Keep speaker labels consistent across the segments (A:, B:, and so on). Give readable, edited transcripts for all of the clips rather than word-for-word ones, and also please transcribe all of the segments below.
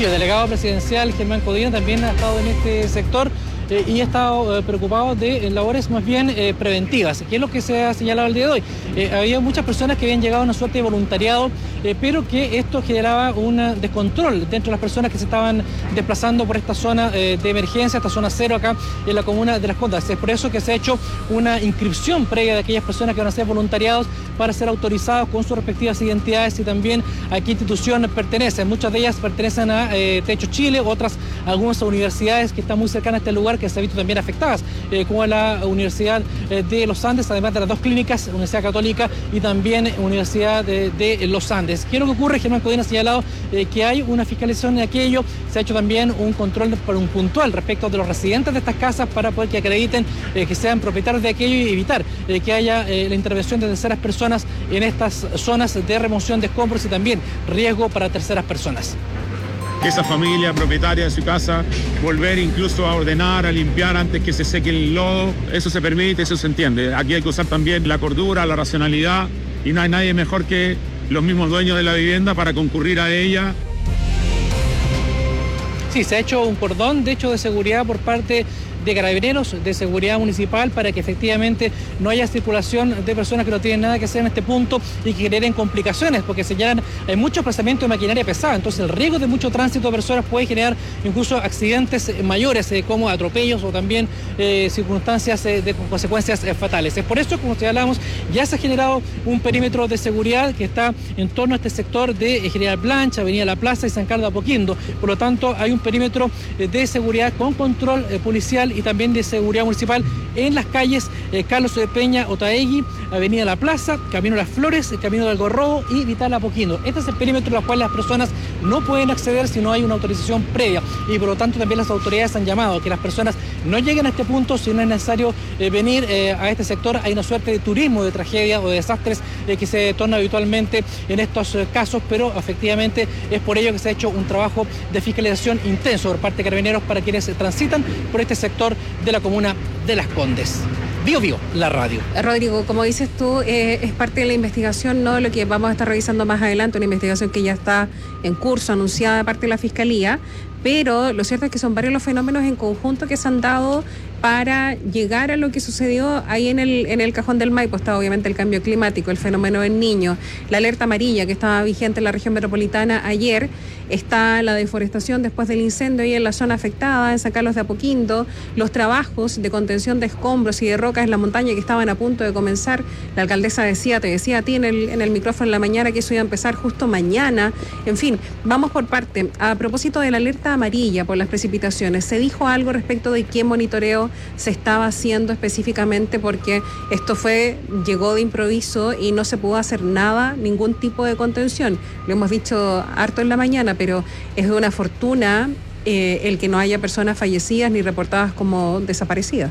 A: Sí, el delegado presidencial Germán Codina también ha estado en este sector y ha estado preocupado de labores más bien preventivas, que es lo que se ha señalado el día de hoy. Había muchas personas que habían llegado a una suerte de voluntariado, pero que esto generaba un descontrol dentro de las personas que se estaban desplazando por esta zona de emergencia, esta zona cero acá en la comuna de Las Condes. Es por eso que se ha hecho una inscripción previa de aquellas personas que van a ser voluntariados para ser autorizados con sus respectivas identidades y también a qué institución pertenecen. Muchas de ellas pertenecen a Techo Chile, otras a algunas universidades que están muy cercanas a este lugar que se han visto también afectadas, como la Universidad de los Andes, además de las dos clínicas, Universidad Católica y también Universidad de los Andes. ¿Qué es lo que ocurre? Germán Codina ha señalado que hay una fiscalización de aquello, se ha hecho también un control puntual respecto de los residentes de estas casas para poder que acrediten que sean propietarios de aquello y evitar que haya la intervención de terceras personas en estas zonas de remoción de escombros y también riesgo para terceras personas.
B: Esa familia propietaria de su casa, volver incluso a ordenar, a limpiar antes que se seque el lodo, eso se permite, eso se entiende. Aquí hay que usar también la cordura, la racionalidad, y no hay nadie mejor que los mismos dueños de la vivienda para concurrir a ella.
A: Sí, se ha hecho un cordón, de hecho, de seguridad por parte de Carabineros, de Seguridad Municipal, para que efectivamente no haya circulación de personas que no tienen nada que hacer en este punto y que generen complicaciones, porque señalan hay mucho desplazamiento de maquinaria pesada, entonces el riesgo de mucho tránsito de personas puede generar incluso accidentes mayores, como atropellos o también circunstancias de consecuencias fatales. Es por eso, como señalamos, ya se ha generado un perímetro de seguridad que está en torno a este sector de General Blanch, Avenida La Plaza y San Carlos de Apoquindo. Por lo tanto, hay un perímetro de seguridad con control policial y también de seguridad municipal en las calles Carlos de Peña, Otaegui, Avenida La Plaza, Camino Las Flores, Camino del Algarrobo y Vital Apoquindo. Este es el perímetro al cual las personas no pueden acceder si no hay una autorización previa, y por lo tanto también las autoridades han llamado a que las personas no lleguen a este punto si no es necesario venir a este sector. Hay una suerte de turismo de tragedia o de desastres que se torna habitualmente en estos casos, pero efectivamente es por ello que se ha hecho un trabajo de fiscalización intenso por parte de Carabineros para quienes transitan por este sector de la comuna de Las Condes. Bio Bio, la radio.
C: Rodrigo, como dices tú, es parte de la investigación, no lo que vamos a estar revisando más adelante, una investigación que ya está en curso, anunciada de parte de la Fiscalía, pero lo cierto es que son varios los fenómenos en conjunto que se han dado para llegar a lo que sucedió ahí en el Cajón del Maipo. Está obviamente el cambio climático, el fenómeno del Niño, la alerta amarilla que estaba vigente en la región metropolitana ayer, está la deforestación después del incendio ahí en la zona afectada, en San Carlos de Apoquindo, los trabajos de contención de escombros y de rocas en la montaña que estaban a punto de comenzar. La alcaldesa te decía a ti en el micrófono en la mañana que eso iba a empezar justo mañana. En fin, vamos por parte. A propósito de la alerta amarilla por las precipitaciones, ¿se dijo algo respecto de qué monitoreo se estaba haciendo específicamente? Porque esto llegó de improviso y no se pudo hacer nada, ningún tipo de contención. Lo hemos dicho harto en la mañana, pero es de una fortuna el que no haya personas fallecidas ni reportadas como desaparecidas.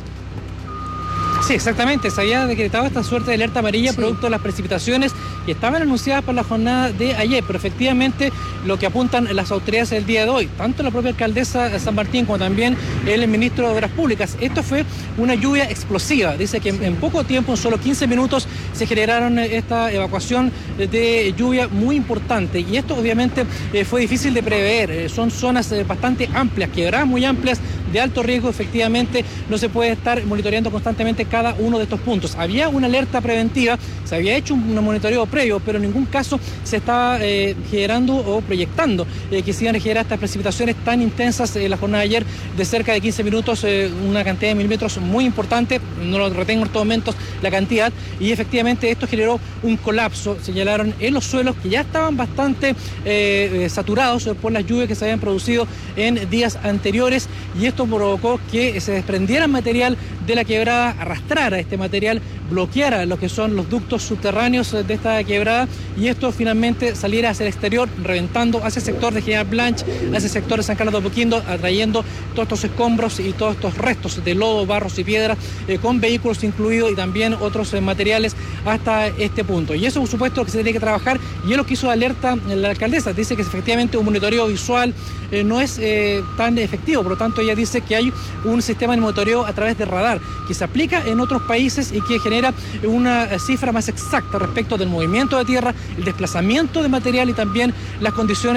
A: Sí, exactamente. Se había decretado esta suerte de alerta amarilla producto de las precipitaciones que estaban anunciadas por la jornada de ayer, pero efectivamente lo que apuntan las autoridades el día de hoy, tanto la propia alcaldesa de San Martín como también el ministro de Obras Públicas, esto fue una lluvia explosiva. Dice que en poco tiempo, en solo 15 minutos, se generaron esta evacuación de lluvia muy importante, y esto obviamente fue difícil de prever. Son zonas bastante amplias, quebradas muy amplias, de alto riesgo. Efectivamente no se puede estar monitoreando constantemente cada uno de estos puntos. Había una alerta preventiva, se había hecho un monitoreo previo, pero en ningún caso se estaba generando o proyectando que se iban a generar estas precipitaciones tan intensas en la jornada de ayer de cerca de 15 minutos, una cantidad de milímetros muy importante, no lo retengo en estos momentos la cantidad, y efectivamente esto generó un colapso, señalaron, en los suelos que ya estaban bastante saturados por las lluvias que se habían producido en días anteriores, y esto provocó que se desprendiera material de la quebrada, arrastrara este material, bloqueara lo que son los ductos subterráneos de esta quebrada, y esto finalmente saliera hacia el exterior, reventando hacia el sector de General Blanch, hacia el sector de San Carlos de Apoquindo, atrayendo todos estos escombros y todos estos restos de lodo, barros y piedras, con vehículos incluidos y también otros materiales hasta este punto. Y eso, por supuesto, que se tiene que trabajar, y es lo que hizo alerta la alcaldesa. Dice que efectivamente un monitoreo visual no es tan efectivo, por lo tanto ella dice que hay un sistema de monitoreo a través de radar que se aplica en otros países y que genera una cifra más exacta respecto del movimiento de tierra, el desplazamiento de material y también las condiciones